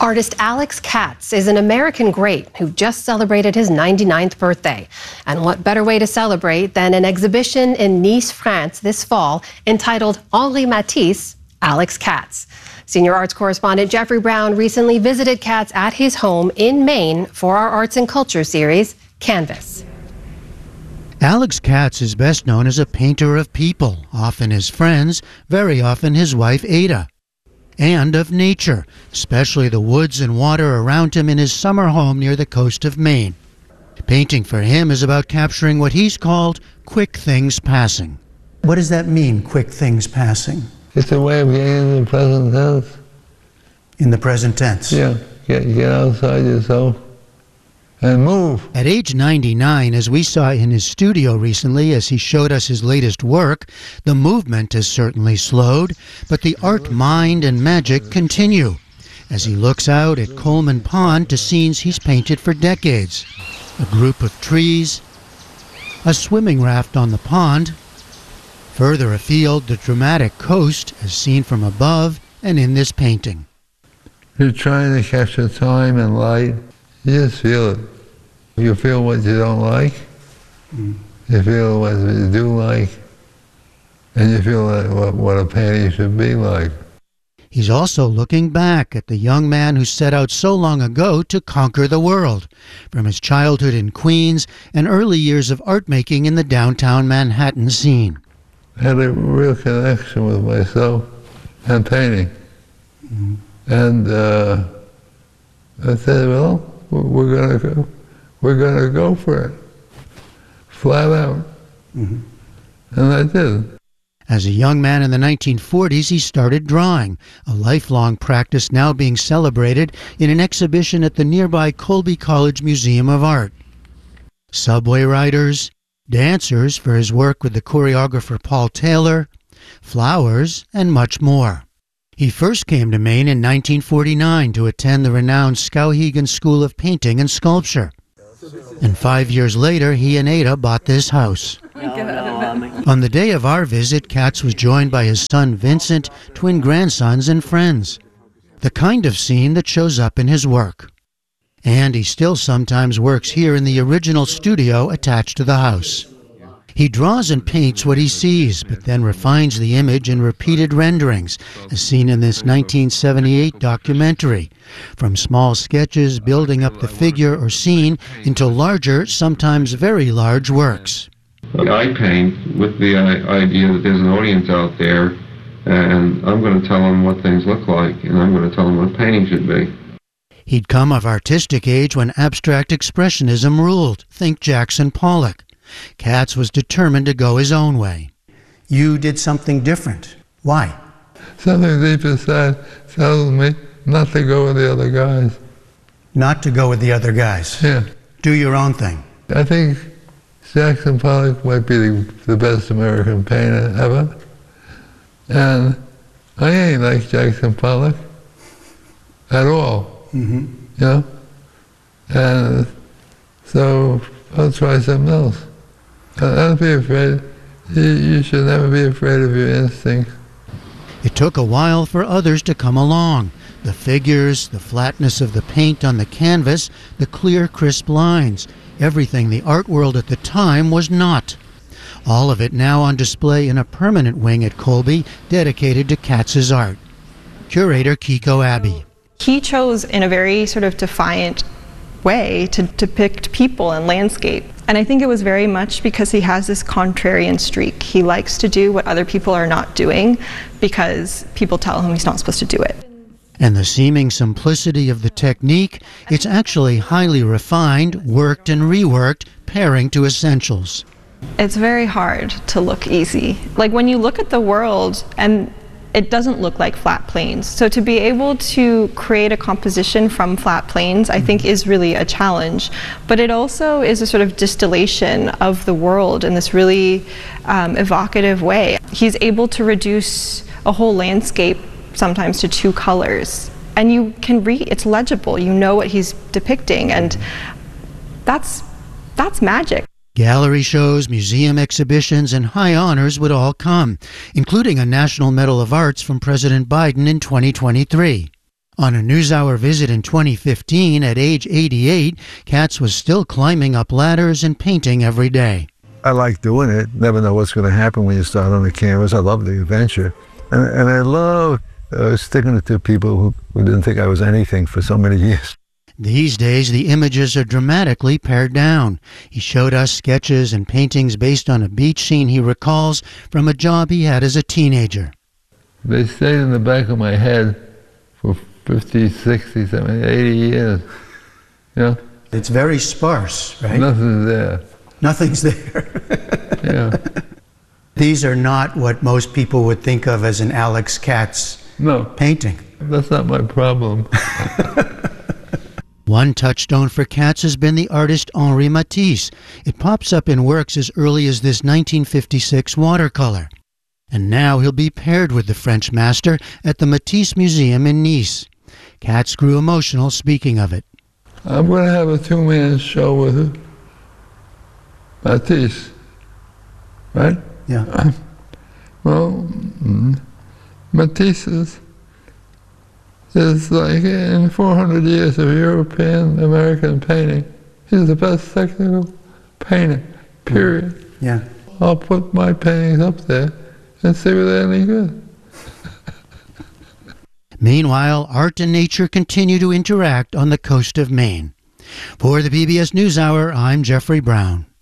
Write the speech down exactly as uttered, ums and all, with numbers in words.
Artist Alex Katz is an American great who just celebrated his ninety-ninth birthday. And what better way to celebrate than an exhibition in Nice, France this fall entitled Henri Matisse, Alex Katz. Senior arts correspondent Jeffrey Brown recently visited Katz at his home in Maine for our Arts and Culture series, Canvas. Alex Katz is best known as a painter of people, often his friends, very often his wife Ada, and of nature, especially the woods and water around him in his summer home near the coast of Maine. Painting for him is about capturing what he's called quick things passing. What does that mean, quick things passing? It's a way of getting in the present tense. In the present tense? Yeah, get, get outside yourself and move. At age ninety-nine, as we saw in his studio recently as he showed us his latest work, the movement has certainly slowed, but the art mind and magic continue as he looks out at Coleman Pond to scenes he's painted for decades. A group of trees, a swimming raft on the pond, further afield the dramatic coast as seen from above and in this painting. You're trying to capture time and light. You just feel it. You feel what you don't like, mm. you feel what you do like, and you feel like what, what a painting should be like. He's also looking back at the young man who set out so long ago to conquer the world, from his childhood in Queens and early years of art making in the downtown Manhattan scene. I had a real connection with myself and painting. Mm. And uh, I said, well, we're gonna go, we're gonna go for it, flat out, mm-hmm. and I did. As a young man in the nineteen forties, he started drawing, a lifelong practice now being celebrated in an exhibition at the nearby Colby College Museum of Art. Subway riders, dancers for his work with the choreographer Paul Taylor, flowers, and much more. He first came to Maine in nineteen forty-nine to attend the renowned Skowhegan School of Painting and Sculpture. And five years later, he and Ada bought this house. On the day of our visit, Katz was joined by his son Vincent, twin grandsons, and friends. The kind of scene that shows up in his work. And he still sometimes works here in the original studio attached to the house. He draws and paints what he sees, but then refines the image in repeated renderings, as seen in this nineteen seventy-eight documentary, from small sketches building up the figure or scene into larger, sometimes very large works. I paint with the idea that there's an audience out there, and I'm going to tell them what things look like, and I'm going to tell them what painting should be. He'd come of artistic age when abstract expressionism ruled. Think Jackson Pollock. Katz was determined to go his own way. You did something different. Why? Something deep inside tells me not to go with the other guys. Not to go with the other guys? Yeah. Do your own thing. I think Jackson Pollock might be the, the best American painter ever. And I ain't like Jackson Pollock at all. Mm-hmm. You know? And so I'll try something else. Don't be afraid. You, you should never be afraid of your instincts. It took a while for others to come along. The figures, the flatness of the paint on the canvas, the clear, crisp lines. Everything the art world at the time was not. All of it now on display in a permanent wing at Colby dedicated to Katz's art. Curator Kiko Abbey. He chose in a very sort of defiant way to depict people and landscape. And I think it was very much because he has this contrarian streak. He likes to do what other people are not doing because people tell him he's not supposed to do it. And the seeming simplicity of the technique, it's actually highly refined, worked and reworked, paring to essentials. It's very hard to look easy. Like when you look at the world and it doesn't look like flat planes. So to be able to create a composition from flat planes, I think is really a challenge. But it also is a sort of distillation of the world in this really um, evocative way. He's able to reduce a whole landscape sometimes to two colors. And you can read, it's legible, you know what he's depicting, and that's, that's magic. Gallery shows, museum exhibitions, and high honors would all come, including a National Medal of Arts from President Biden in twenty twenty-three. On a NewsHour visit in twenty fifteen, at age eighty-eight, Katz was still climbing up ladders and painting every day. I like doing it. Never know what's going to happen when you start on the canvas. I love the adventure. And, and I love uh, sticking it to people who, who didn't think I was anything for so many years. These days, the images are dramatically pared down. He showed us sketches and paintings based on a beach scene he recalls from a job he had as a teenager. They stayed in the back of my head for fifty, sixty, seventy, eighty years. You know? It's very sparse, right? Nothing's there. Nothing's there. Yeah. These are not what most people would think of as an Alex Katz No. painting. That's not my problem. One touchstone for Katz has been the artist Henri Matisse. It pops up in works as early as this nineteen fifty-six watercolor. And now he'll be paired with the French master at the Matisse Museum in Nice. Katz grew emotional speaking of it. I'm going to have a two-man show with Matisse, right? Yeah. Well, mm, Matisse is, is like in four hundred years of European American painting, he's the best technical painter, period. Yeah. I'll put my paintings up there and see if they're any good. Meanwhile, art and nature continue to interact on the coast of Maine. For the P B S NewsHour, I'm Jeffrey Brown.